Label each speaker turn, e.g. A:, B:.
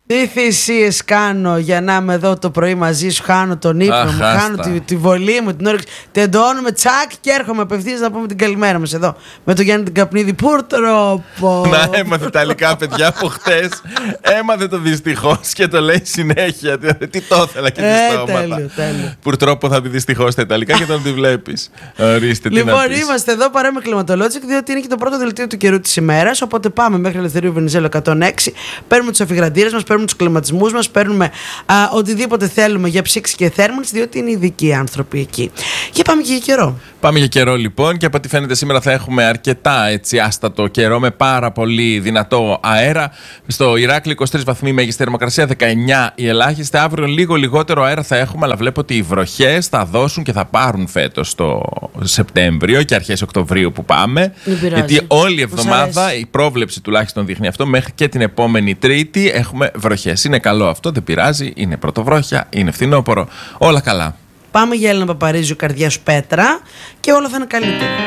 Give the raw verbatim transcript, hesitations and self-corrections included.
A: Τι θυσίες κάνω για να είμαι εδώ το πρωί μαζί σου. Χάνω τον ύπνο μου, χάνω τη, τη βολή μου, την όρεξη. Τεντώνουμε τσακ και έρχομαι απευθείας να πούμε την καλημέρα μας εδώ με τον Γιάννη την Καπνίδη. Πουρτρόπο.
B: Να έμαθε Ιταλικά, παιδιά, από χτες. Έμαθε το δυστυχώς και το λέει συνέχεια. Τι το ήθελα και τι στόματα. Πουρτρόπο θα πει δυστυχώς στα Ιταλικά και τον τη βλέπεις. Ορίστε, τι
A: λοιπόν,
B: να πεις.
A: είμαστε εδώ παρέα με κλιματολόγια, διότι είναι και το πρώτο δελτίο του καιρού της ημέρας. Οπότε πάμε μέχρι Ελευθερίου Βενιζέλου εκατόν έξι. Παίρνουμε τους αφιγραντήρες μας, παίρνουμε τους κλιματισμούς μας, παίρνουμε α, οτιδήποτε θέλουμε για ψήξη και θέρμανση, διότι είναι ειδικοί άνθρωποι εκεί. Και πάμε και για καιρό.
B: Πάμε για καιρό λοιπόν, και από ό,τι φαίνεται σήμερα θα έχουμε αρκετά έτσι άστατο καιρό με πάρα πολύ δυνατό αέρα. Στο Ηράκλειο είκοσι τρεις βαθμοί μέγιστη θερμοκρασία, δεκαεννιά η ελάχιστη. Αύριο λίγο λιγότερο αέρα θα έχουμε, αλλά βλέπω ότι οι βροχές θα δώσουν και θα πάρουν φέτος το Σεπτέμβριο και αρχές Οκτωβρίου που πάμε. Γιατί όλη η εβδομάδα η πρόβλεψη τουλάχιστον δείχνει αυτό, μέχρι και την επόμενη Τρίτη έχουμε βροχές. Είναι καλό αυτό, δεν πειράζει, είναι πρωτοβρόχια, είναι φθινόπωρο, όλα καλά.
A: Πάμε για Έλληνα Παπαρίζου, καρδιά σου πέτρα, και όλα θα είναι καλύτερα.